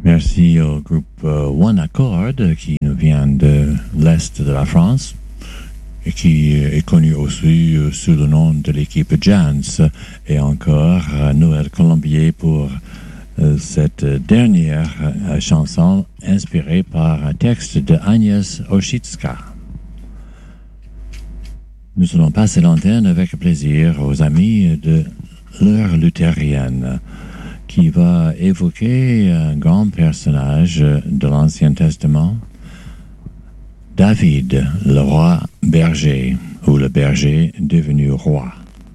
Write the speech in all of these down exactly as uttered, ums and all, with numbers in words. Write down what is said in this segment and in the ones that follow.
Merci au groupe euh, One Accord qui nous vient de l'Est de la France et qui est connu aussi euh, sous le nom de l'équipe Jans, et encore euh, Noël Colombier pour euh, cette dernière euh, chanson inspirée par un texte de Agnès Oshitska. Nous allons passer l'antenne avec plaisir aux amis de l'heure luthérienne, qui va évoquer un grand personnage de l'Ancien Testament, David, le roi berger, ou le berger devenu roi.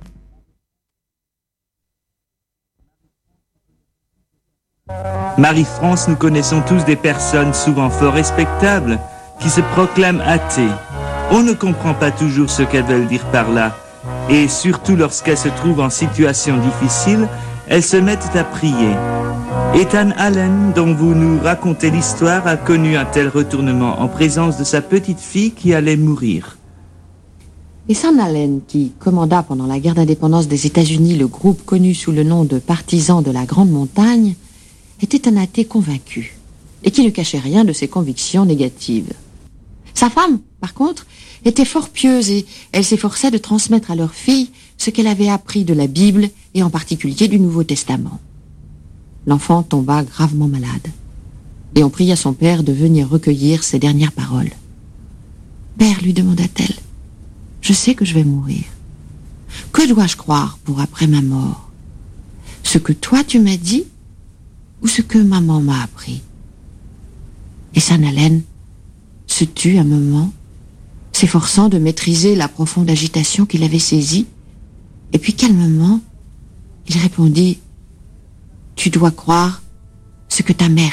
Marie-France, nous connaissons tous des personnes souvent fort respectables qui se proclament athées. On ne comprend pas toujours ce qu'elles veulent dire par là, et surtout lorsqu'elles se trouvent en situation difficile, elles se mettent à prier. Ethan Allen, dont vous nous racontez l'histoire, a connu un tel retournement en présence de sa petite fille qui allait mourir. Ethan Allen, qui commanda pendant la guerre d'indépendance des États-Unis le groupe connu sous le nom de Partisans de la Grande Montagne, était un athée convaincu et qui ne cachait rien de ses convictions négatives. Sa femme, par contre, était fort pieuse et elle s'efforçait de transmettre à leur fille ce qu'elle avait appris de la Bible et en particulier du Nouveau Testament. L'enfant tomba gravement malade et on pria son père de venir recueillir ses dernières paroles. « Père, lui demanda-t-elle, je sais que je vais mourir. Que dois-je croire pour après ma mort? Ce que toi tu m'as dit ou ce que maman m'a appris? » Et Ethan Allen se tut un moment, s'efforçant de maîtriser la profonde agitation qui l'avait saisie, et puis calmement, il répondit « Tu dois croire ce que ta mère t'a appris. »